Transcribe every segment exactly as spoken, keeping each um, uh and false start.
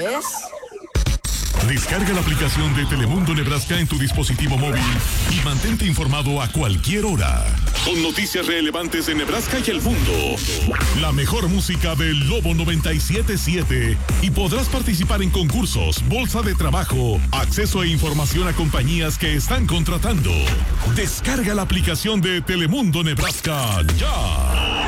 es... Descarga la aplicación de Telemundo Nebraska en tu dispositivo móvil y mantente informado a cualquier hora. Con noticias relevantes de Nebraska y el mundo. La mejor música del Lobo noventa y siete punto siete. Y podrás participar en concursos, bolsa de trabajo, acceso e información a compañías que están contratando. Descarga la aplicación de Telemundo Nebraska ya.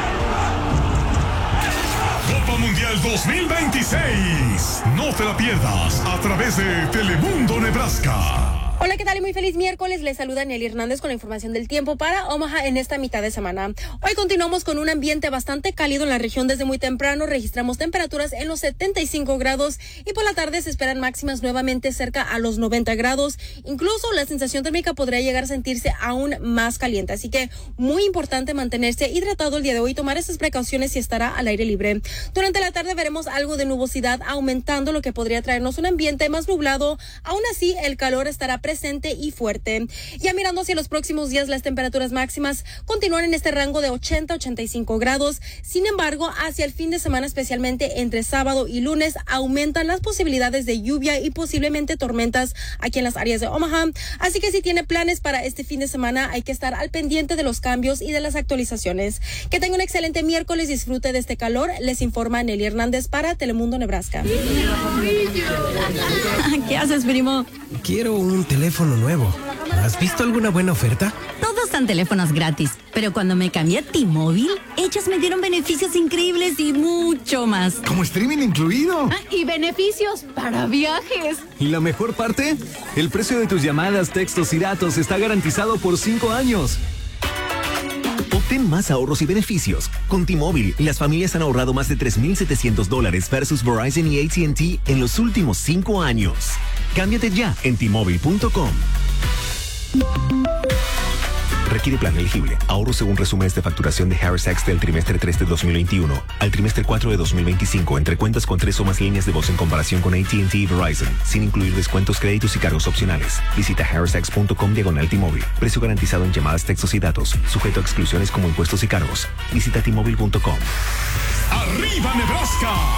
Copa Mundial dos mil veintiséis. No te la pierdas a través de Telemundo Nebraska. Hola, ¿qué tal? Y muy feliz miércoles. Les saluda Nelly Hernández con la información del tiempo para Omaha en esta mitad de semana. Hoy continuamos con un ambiente bastante cálido en la región desde muy temprano. Registramos temperaturas en los setenta y cinco grados y por la tarde se esperan máximas nuevamente cerca a los noventa grados. Incluso la sensación térmica podría llegar a sentirse aún más caliente. Así que muy importante mantenerse hidratado el día de hoy y tomar esas precauciones si estará al aire libre. Durante la tarde veremos algo de nubosidad aumentando, lo que podría traernos un ambiente más nublado. Aún así, el calor estará presente presente y fuerte. Ya mirando hacia los próximos días, las temperaturas máximas continúan en este rango de ochenta a ochenta y cinco grados. Sin embargo, hacia el fin de semana, especialmente entre sábado y lunes, aumentan las posibilidades de lluvia y posiblemente tormentas aquí en las áreas de Omaha. Así que si tiene planes para este fin de semana, hay que estar al pendiente de los cambios y de las actualizaciones. Que tenga un excelente miércoles, disfrute de este calor. Les informa Nelly Hernández para Telemundo Nebraska. ¿Qué haces, primo? Quiero un teléfono nuevo. ¿Has visto alguna buena oferta? Todos dan teléfonos gratis, pero cuando me cambié a T-Mobile, ellos me dieron beneficios increíbles y mucho más. ¿Como streaming incluido? Ah, y beneficios para viajes. ¿Y la mejor parte? El precio de tus llamadas, textos y datos está garantizado por cinco años. Obtén más ahorros y beneficios. Con T-Mobile, las familias han ahorrado más de tres mil setecientos dólares versus Verizon y A T and T en los últimos cinco años. Cámbiate ya en T Mobile punto com. Requiere plan elegible. Ahorro según resúmenes de facturación de Harris X del trimestre tres de dos mil veintiuno al trimestre cuatro de dos mil veinticinco entre cuentas con tres o más líneas de voz en comparación con A T and T y Verizon, sin incluir descuentos, créditos y cargos opcionales. Visita harris x punto com diagonal T-Mobile. Precio garantizado en llamadas, textos y datos. Sujeto a exclusiones como impuestos y cargos. Visita T Mobile punto com. ¡Arriba, Nebraska!